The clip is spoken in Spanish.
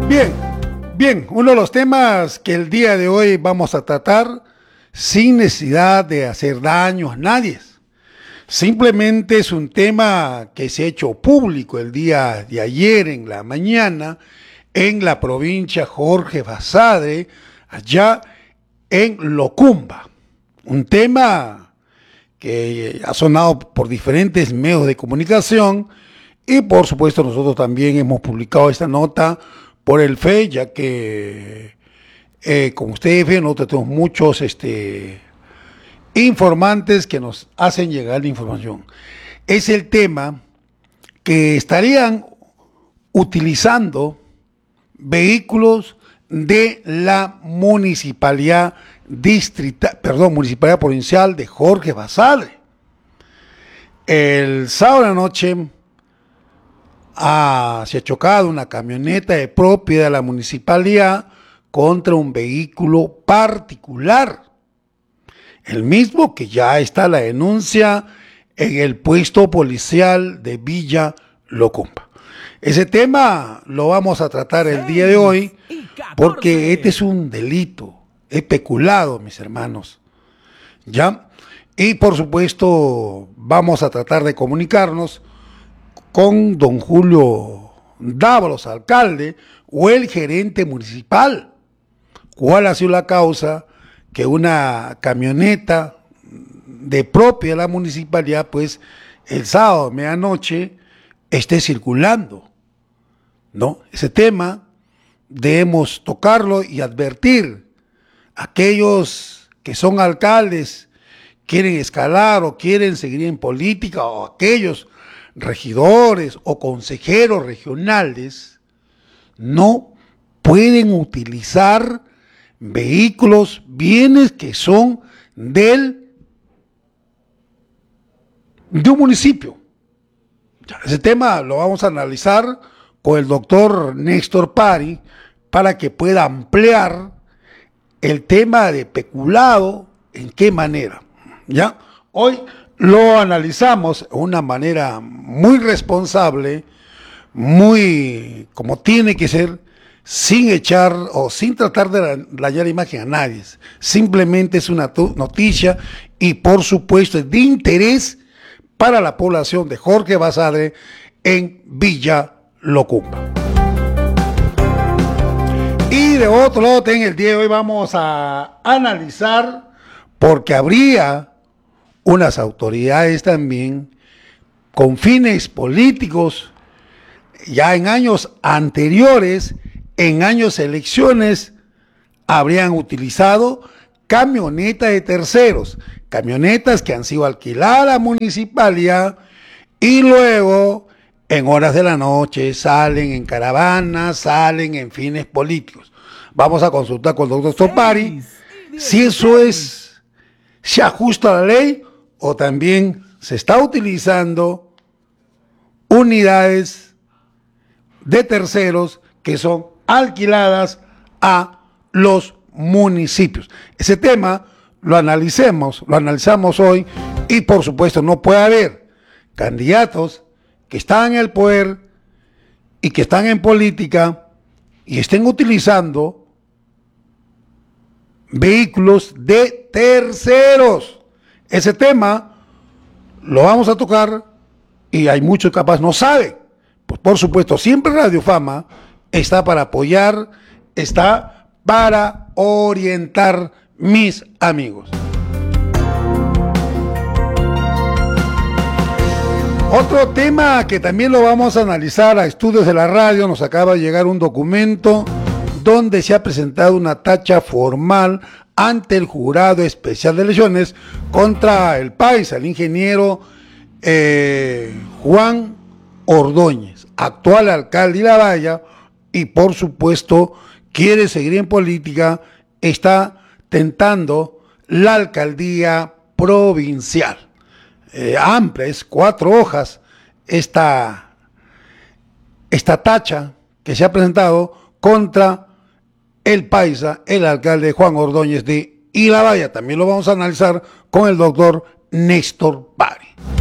Bien, bien, uno de los temas que el día de hoy vamos a tratar sin necesidad de hacer daño a nadie. Simplemente es un tema que se ha hecho público el día de ayer en la mañana en la provincia Jorge Basadre, allá en Locumba. Un tema que ha sonado por diferentes medios de comunicación y por supuesto nosotros también hemos publicado esta nota por el FE, ya que como ustedes ven, nosotros tenemos muchos informantes que nos hacen llegar la información. Es el tema que estarían utilizando vehículos de la municipalidad municipalidad provincial de Jorge Basadre. El sábado de la noche se ha chocado una camioneta de propiedad de la municipalidad contra un vehículo particular. El mismo que ya está la denuncia en el puesto policial de Villa Locumba. Ese tema lo vamos a tratar el día de hoy porque este es un delito, es peculado, mis hermanos. ¿Ya? Y por supuesto vamos a tratar de comunicarnos con don Julio Dávalos, alcalde, o el gerente municipal. ¿Cuál ha sido la causa que una camioneta de propia de la municipalidad, pues el sábado a medianoche, esté circulando? ¿No? Ese tema debemos tocarlo y advertir a aquellos que son alcaldes, quieren escalar o quieren seguir en política, o aquellos regidores o consejeros regionales, no pueden utilizar vehículos, bienes que son de un municipio. Ese tema lo vamos a analizar con el doctor Néstor Pari para que pueda ampliar el tema de peculado, en qué manera. ¿Ya? Hoy lo analizamos de una manera muy responsable, muy como tiene que ser, sin echar o sin tratar de dañar imagen a nadie. Simplemente es una noticia y por supuesto es de interés para la población de Jorge Basadre en Villa Locumba. Y de otro lado, en el día de hoy vamos a analizar, porque habría unas autoridades también con fines políticos ya en años anteriores, en años de elecciones, habrían utilizado camionetas de terceros, camionetas que han sido alquiladas a la municipalidad y luego en horas de la noche salen en caravanas, salen en fines políticos. Vamos a consultar con el doctor Pari si eso se ajusta a la ley o también se está utilizando unidades de terceros que son alquiladas a los municipios. Ese tema lo analizamos hoy y por supuesto no puede haber candidatos que están en el poder y que están en política y estén utilizando vehículos de terceros. Ese tema lo vamos a tocar y hay muchos que capaz no saben. Pues por supuesto, siempre Radio Fama está para apoyar, está para orientar, mis amigos. Otro tema que también lo vamos a analizar a estudios de la radio, nos acaba de llegar un documento donde se ha presentado una tacha formal ante el Jurado Especial de Elecciones contra el paisa, el ingeniero Juan Ordóñez, actual alcalde de La Valla, y por supuesto quiere seguir en política, está tentando la alcaldía provincial. Amplia, es 4 hojas esta tacha que se ha presentado contra el paisa, el alcalde Juan Ordóñez de La Valla. También lo vamos a analizar con el doctor Néstor Pari.